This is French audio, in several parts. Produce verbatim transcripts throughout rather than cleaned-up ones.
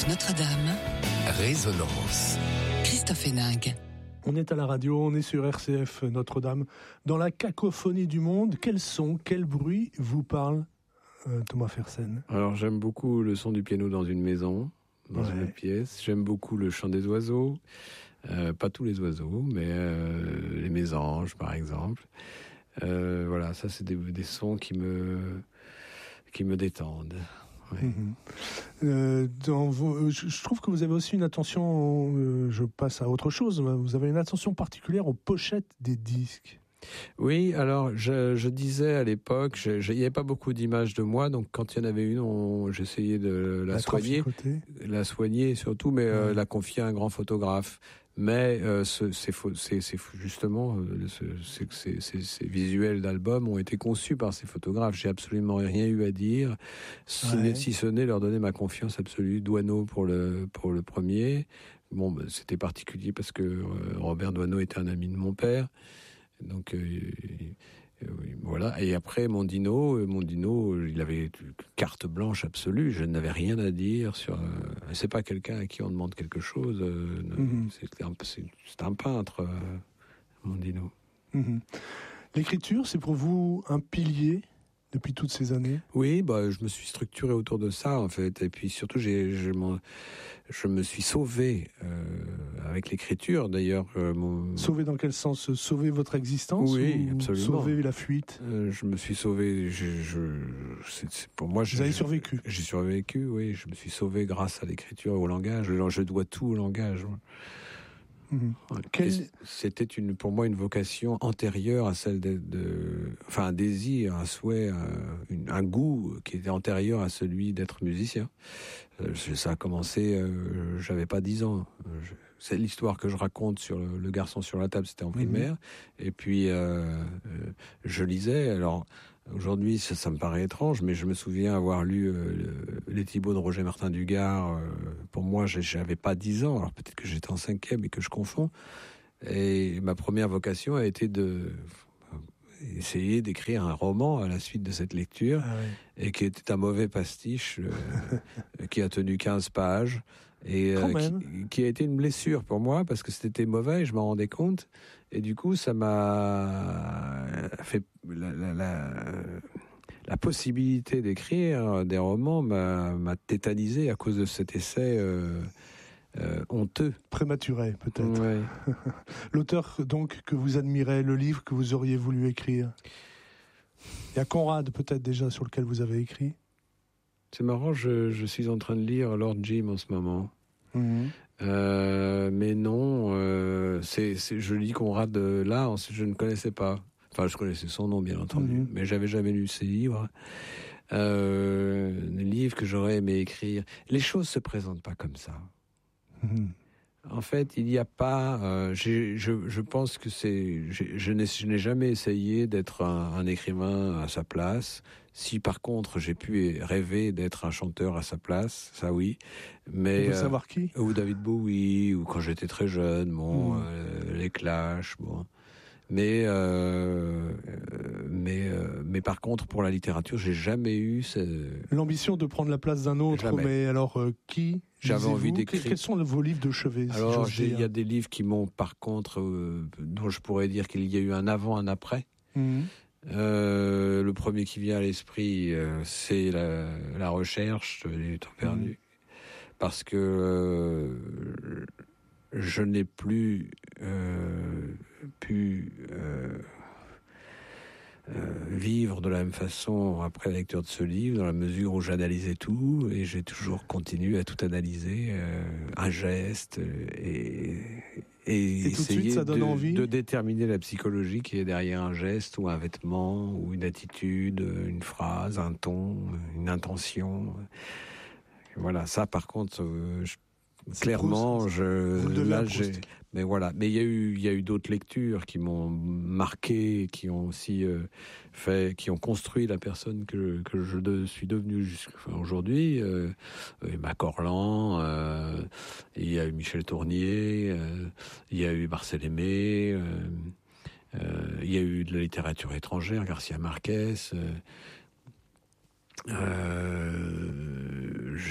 France Notre-Dame. Résonance. Christophe Héninck. On est à la radio, on est sur R C F Notre-Dame. Dans la cacophonie du monde, quels sons, quel bruit vous parle euh, Thomas Fersen? Alors j'aime beaucoup le son du piano dans une maison, dans ouais. une pièce. J'aime beaucoup le chant des oiseaux. Euh, pas tous les oiseaux, mais euh, les mésanges par exemple. Euh, voilà, ça c'est des, des sons qui me, qui me détendent. Ouais. Mmh. Euh, dans vos, je, je trouve que vous avez aussi une attention, euh, je passe à autre chose, vous avez une attention particulière aux pochettes des disques. Oui, alors je, je disais à l'époque, il n'y avait pas beaucoup d'images de moi, donc quand il y en avait une, on, j'essayais de la, la soigner, la soigner surtout, mais ouais. euh, la confier à un grand photographe. Mais euh, ce, ces, ces, ces, justement, euh, ce, ces, ces, ces, ces visuels d'albums ont été conçus par ces photographes. J'ai absolument rien eu à dire, si, ouais. si ce n'est leur donner ma confiance absolue. Doisneau pour le pour le premier. Bon, bah, c'était particulier parce que euh, Robert Doisneau était un ami de mon père. Donc euh, euh, voilà. Et après Mondino, Mondino, il avait carte blanche absolue. Je n'avais rien à dire sur. Euh, c'est pas quelqu'un à qui on demande quelque chose. Euh, mm-hmm. c'est, un, c'est, c'est un peintre, euh, Mondino. Mm-hmm. L'écriture, c'est pour vous un pilier depuis toutes ces années? Oui, bah, je me suis structuré autour de ça, en fait. Et puis surtout, j'ai, je, je me suis sauvé euh, avec l'écriture, d'ailleurs. Euh, mon... Sauvé dans quel sens? Sauver votre existence? Oui, ou absolument. Sauver la fuite? euh, Je me suis sauvé. Je, je, c'est, c'est, pour moi, Vous je, avez survécu? J'ai survécu, oui. Je me suis sauvé grâce à l'écriture et au langage. Je dois tout au langage. Mmh. Quel... C'était une, pour moi une vocation antérieure à celle de, de enfin un désir, un souhait, un, une, un goût qui était antérieur à celui d'être musicien. Euh, ça a commencé, euh, j'avais pas dix ans. Je, c'est l'histoire que je raconte sur le, le garçon sur la table, c'était en primaire. Mmh. Et puis euh, euh, je lisais. Alors aujourd'hui, ça, ça me paraît étrange, mais je me souviens avoir lu euh, Les Thibauts de Roger Martin Dugard. Euh, pour moi, j'avais pas dix ans. Alors peut-être que j'étais en cinquième et que je confonds. Et ma première vocation a été de essayer d'écrire un roman à la suite de cette lecture, ah oui. et qui était un mauvais pastiche, euh, qui a tenu quinze pages, et euh, qui, qui a été une blessure pour moi, parce que c'était mauvais, et je m'en rendais compte, et du coup, ça m'a fait... La, la, la, la possibilité d'écrire des romans m'a, m'a tétanisé à cause de cet essai... Euh, Euh, honteux. Prématuré, peut-être. Ouais. L'auteur, donc, que vous admirez, le livre que vous auriez voulu écrire? Il y a Conrad, peut-être, déjà, sur lequel vous avez écrit? C'est marrant, je, je suis en train de lire Lord Jim en ce moment. Mmh. Euh, mais non, euh, c'est, c'est, je lis Conrad là, je ne connaissais pas. Enfin, je connaissais son nom, bien entendu, mmh. mais j'avais jamais lu ses livres. Euh, des livres que j'aurais aimé écrire. Les choses se présentent pas comme ça. Mmh. En fait, il n'y a pas. Euh, j'ai, je, je pense que c'est. Je n'ai, je n'ai jamais essayé d'être un, un écrivain à sa place. Si par contre j'ai pu rêver d'être un chanteur à sa place, ça oui. Mais on peut euh, savoir qui? Ou David Bowie, ou quand j'étais très jeune, bon, mmh. euh, les Clash, bon. Mais euh, mais euh, mais par contre pour la littérature, j'ai jamais eu ce... l'ambition de prendre la place d'un autre. Jamais. Mais alors euh, qui? J'avais envie d'écrire. Quels sont vos livres de chevet? Alors si il y a des livres qui m'ont par contre euh, dont je pourrais dire qu'il y a eu un avant, un après. Mmh. Euh, le premier qui vient à l'esprit, euh, c'est la, la recherche du temps perdu, mmh. parce que euh, je n'ai plus euh, pu euh, euh, vivre de la même façon après la lecture de ce livre, dans la mesure où j'analysais tout, et j'ai toujours continué à tout analyser, euh, un geste, et, et, et essayer de, suite, ça donne de, envie. de déterminer la psychologie qui est derrière un geste, ou un vêtement, ou une attitude, une phrase, un ton, une intention. Voilà, ça par contre, euh, je C'est clairement, Proust, je, là, j'ai, mais voilà. Mais il y a eu, il y a eu d'autres lectures qui m'ont marqué, qui ont aussi euh, fait, qui ont construit la personne que que je de, suis devenu jusqu'à aujourd'hui. Euh, Emma Corlan, euh, il y a eu Michel Tournier, euh, il y a eu Marcel Aimé, euh, euh, il y a eu de la littérature étrangère, Garcia Marquez. Euh, Euh, j'ai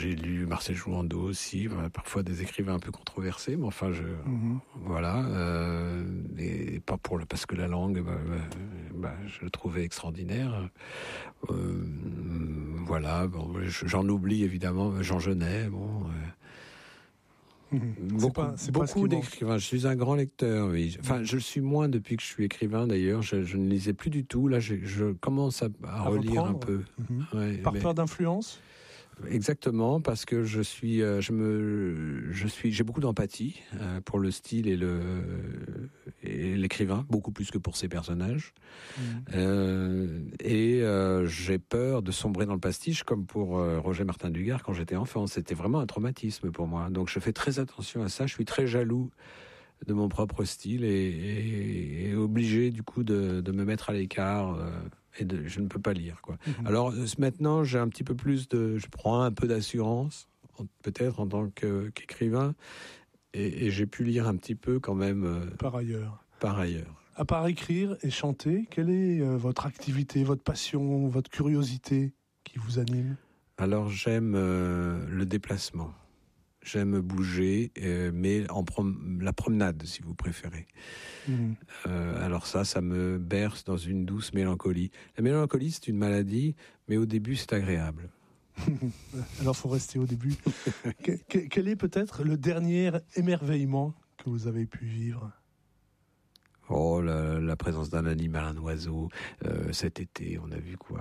j'ai lu Marcel Jouandeau aussi, parfois des écrivains un peu controversés, mais enfin, je, mm-hmm. voilà, euh, et pas pour le, parce que la langue, bah, bah, bah, je le trouvais extraordinaire. Euh, voilà, bon, j'en oublie évidemment Jean Genet, bon. Euh, Mmh. Beaucoup, c'est pas, c'est beaucoup d'écrivains. Je suis un grand lecteur, oui. Enfin, je le suis moins depuis que je suis écrivain, d'ailleurs. Je, je ne lisais plus du tout. Là, je, je commence à, à, à relire reprendre. un peu. Mmh. Ouais, Par mais... peur d'influence ? Exactement, parce que je suis, euh, je me, je suis, j'ai beaucoup d'empathie euh, pour le style et le et l'écrivain, beaucoup plus que pour ses personnages. Mmh. Euh, et euh, j'ai peur de sombrer dans le pastiche, comme pour euh, Roger Martin Dugard quand j'étais enfant. C'était vraiment un traumatisme pour moi. Donc je fais très attention à ça. Je suis très jaloux de mon propre style et, et, et obligé du coup de, de me mettre à l'écart. Euh, Et de, je ne peux pas lire, quoi. Mmh. Alors maintenant, j'ai un petit peu plus de, je prends un peu d'assurance, peut-être en tant que, qu'écrivain, et, et j'ai pu lire un petit peu quand même. Euh, par ailleurs. Par ailleurs. À part écrire et chanter, quelle est euh, votre activité, votre passion, votre curiosité qui vous anime ? Alors j'aime euh, le déplacement. J'aime bouger, euh, mais en prom- la promenade, si vous préférez. Mmh. Euh, alors ça, ça me berce dans une douce mélancolie. La mélancolie, c'est une maladie, mais au début, c'est agréable. Alors, il faut rester au début. que- quel est peut-être le dernier émerveillement que vous avez pu vivre ? Oh, la, la présence d'un animal, un oiseau. Euh, cet été, on a vu quoi ?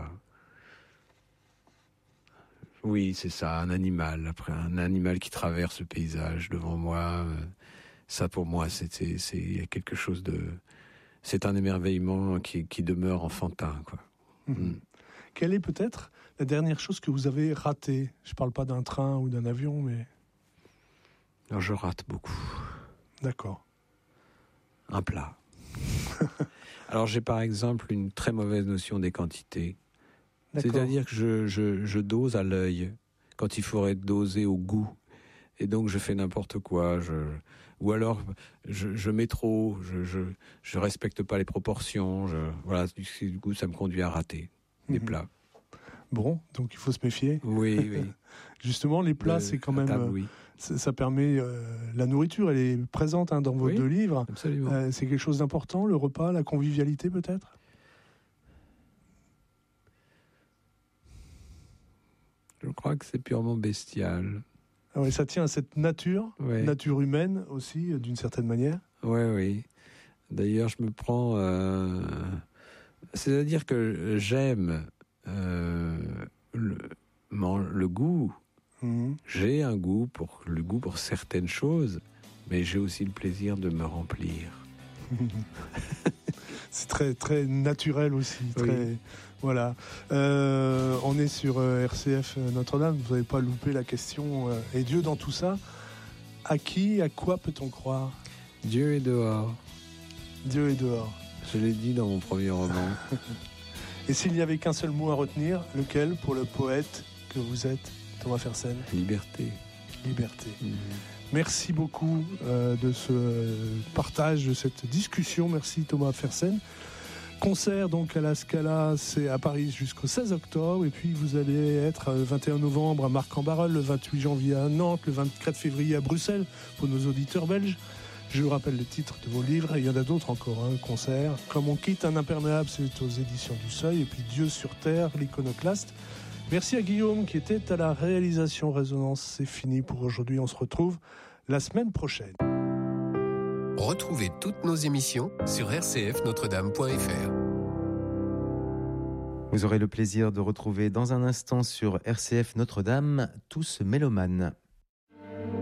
Oui, c'est ça, un animal. Après, un animal qui traverse le paysage devant moi. Ça, pour moi, c'est, c'est, c'est quelque chose de... C'est un émerveillement qui, qui demeure enfantin, quoi. Mmh. Mmh. Quelle est peut-être la dernière chose que vous avez ratée ? Je ne parle pas d'un train ou d'un avion, mais... Non, je rate beaucoup. D'accord. Un plat. Alors, j'ai par exemple une très mauvaise notion des quantités. D'accord. C'est-à-dire que je, je, je dose à l'œil quand il faudrait doser au goût. Et donc, je fais n'importe quoi. Je, ou alors, je, je mets trop, je, je, je respecte pas les proportions. Je, voilà, du coup, ça me conduit à rater des mmh. plats. Bon, donc il faut se méfier. Oui, oui. Justement, les plats, Le, c'est quand même... table, oui. ça, ça permet... Euh, la nourriture, elle est présente hein, dans vos oui, deux livres. Absolument. Euh, c'est quelque chose d'important, le repas, la convivialité peut-être ? Je crois que c'est purement bestial. Ah oui, ça tient à cette nature, ouais. nature humaine aussi, d'une certaine manière. Oui, oui. D'ailleurs, je me prends... Euh... C'est-à-dire que j'aime euh, le, le goût. Mmh. J'ai un goût pour, le goût pour certaines choses, mais j'ai aussi le plaisir de me remplir. C'est très, très naturel aussi. Très... Oui. Voilà. Euh, on est sur euh, R C F Notre-Dame, vous n'avez pas loupé la question. Euh, et Dieu dans tout ça, à qui, à quoi peut-on croire ? Dieu est dehors. Dieu est dehors. Je l'ai dit dans mon premier roman. Et s'il n'y avait qu'un seul mot à retenir, lequel pour le poète que vous êtes, Thomas Fersen ? Liberté. Liberté. Mmh. Merci beaucoup euh, de ce partage, de cette discussion. Merci Thomas Fersen. Concert donc à la Scala, c'est à Paris jusqu'au seize octobre. Et puis vous allez être le vingt et un novembre à Marc-en-Barœul, le vingt-huit janvier à Nantes, le vingt-quatre février à Bruxelles pour nos auditeurs belges. Je vous rappelle les titres de vos livres, et il y en a d'autres encore, un hein, concert. Comme on quitte un imperméable, c'est aux éditions du Seuil. Et puis Dieu sur terre, l'iconoclaste. Merci à Guillaume qui était à la réalisation Résonance. C'est fini pour aujourd'hui. On se retrouve la semaine prochaine. Retrouvez toutes nos émissions sur r c f notre dame point f r. Vous aurez le plaisir de retrouver dans un instant sur R C F Notre-Dame Tous mélomanes.